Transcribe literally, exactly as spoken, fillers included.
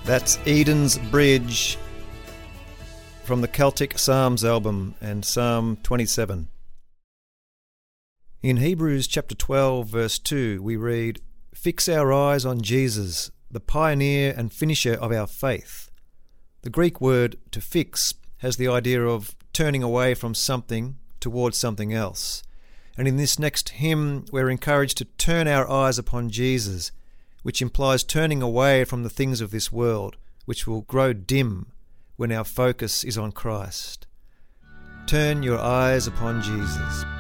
That's Eden's Bridge from the Celtic Psalms album and Psalm twenty-seven. In Hebrews chapter twelve verse two we read, "Fix our eyes on Jesus, the pioneer and finisher of our faith." The Greek word to fix has the idea of turning away from something towards something else. And in this next hymn we're encouraged to turn our eyes upon Jesus, which implies turning away from the things of this world, which will grow dim when our focus is on Christ. Turn your eyes upon Jesus.